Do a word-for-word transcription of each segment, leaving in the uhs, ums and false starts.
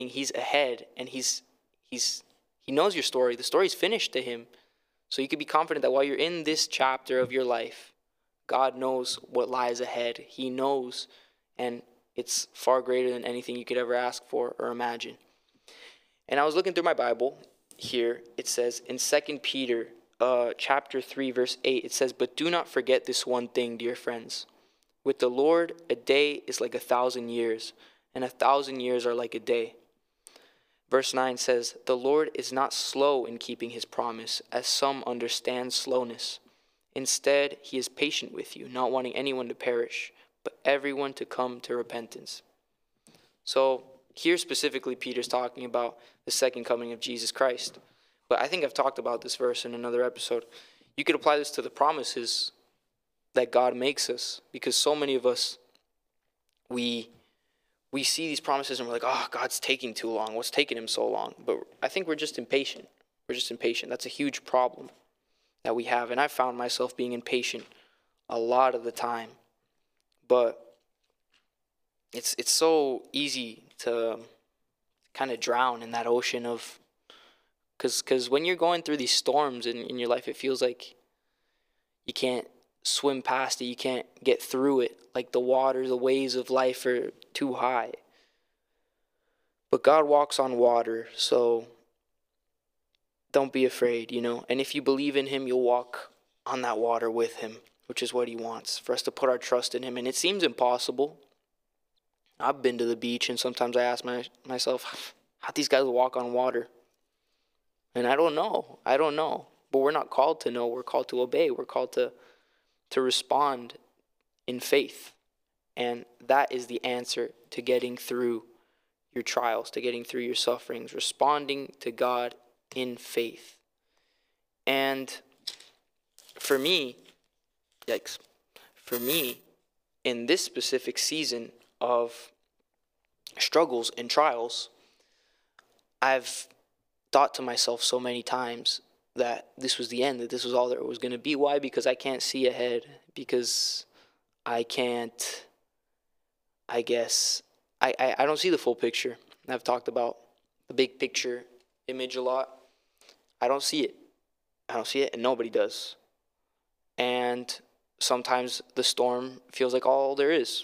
he's ahead, and he's he's he knows your story. The story's finished to him. So you can be confident that while you're in this chapter of your life, God knows what lies ahead. He knows, and it's far greater than anything you could ever ask for or imagine. And I was looking through my Bible here. It says in Second Peter uh, chapter three, verse eight, it says, "But do not forget this one thing, dear friends. With the Lord, a day is like a thousand years, and a thousand years are like a day." Verse nine says, "The Lord is not slow in keeping his promise, as some understand slowness. Instead, he is patient with you, not wanting anyone to perish, but everyone to come to repentance." So here specifically, Peter's talking about the second coming of Jesus Christ. But I think I've talked about this verse in another episode. You could apply this to the promises that God makes us, because so many of us, we we see these promises and we're like, oh, God's taking too long. What's taking him so long? But I think we're just impatient. We're just impatient. That's a huge problem that we have. And I found myself being impatient a lot of the time. But it's it's so easy to kind of drown in that ocean of, because because when you're going through these storms in, in your life, it feels like you can't swim past it. You can't get through it. Like the water, the waves of life are too high. But God walks on water, so don't be afraid, you know. And if you believe in him, you'll walk on that water with him, which is what he wants, for us to put our trust in him. And it seems impossible. I've been to the beach, and sometimes I ask my, myself, how these guys walk on water? And I don't know. I don't know. But we're not called to know. We're called to obey. We're called to to respond in faith. And that is the answer to getting through your trials, to getting through your sufferings, responding to God in faith. And for me, yikes, for me, in this specific season of struggles and trials, I've thought to myself so many times that this was the end, that this was all there was going to be. Why? Because I can't see ahead. Because I can't, I guess, I, I, I don't see the full picture. I've talked about the big picture image a lot. I don't see it. I don't see it, and nobody does. And sometimes the storm feels like all there is.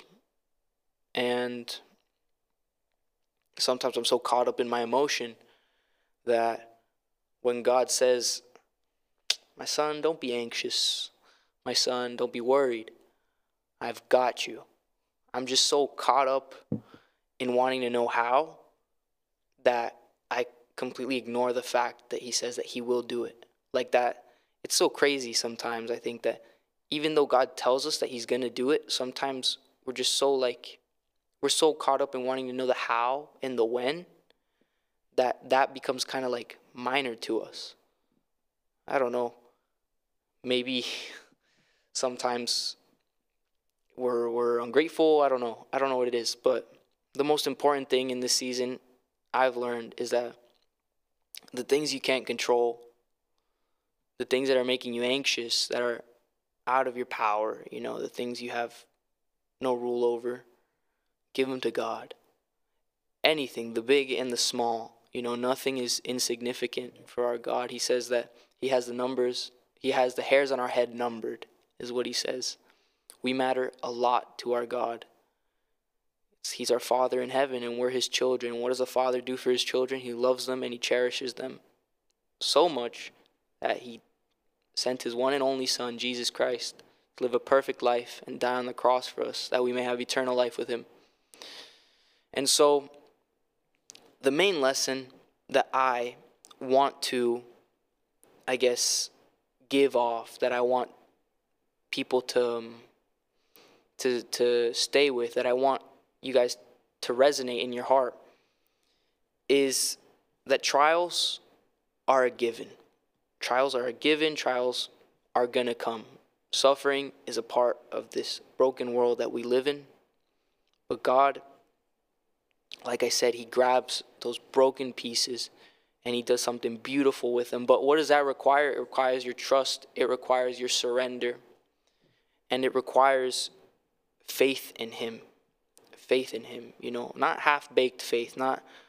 And sometimes I'm so caught up in my emotion that when God says, "My son, don't be anxious. My son, don't be worried. I've got you," I'm just so caught up in wanting to know how that I completely ignore the fact that he says that he will do it. Like that, it's so crazy sometimes. I think that even though God tells us that he's going to do it, sometimes we're just so like, we're so caught up in wanting to know the how and the when that that becomes kind of like minor to us. I don't know. Maybe sometimes we're we're ungrateful. I don't know. I don't know what it is. But the most important thing in this season I've learned is that the things you can't control, the things that are making you anxious, that are out of your power, you know, the things you have no rule over, give them to God. Anything, the big and the small. You know, nothing is insignificant for our God. He says that he has the numbers, he has the hairs on our head numbered, is what he says. We matter a lot to our God. He's our Father in heaven, and we're his children. What does a father do for his children? He loves them and he cherishes them so much that he sent his one and only Son, Jesus Christ, to live a perfect life and die on the cross for us, that we may have eternal life with him. And so the main lesson that I want to, I guess, give off, that I want people to um, to to stay with, that I want you guys to resonate in your heart, is that trials are a given. Trials are a given. Trials are going to come. Suffering is a part of this broken world that we live in. But God, like I said, he grabs those broken pieces and he does something beautiful with them. But what does that require? It requires your trust. It requires your surrender. And it requires faith in him. Faith in him, you know, not half-baked faith, not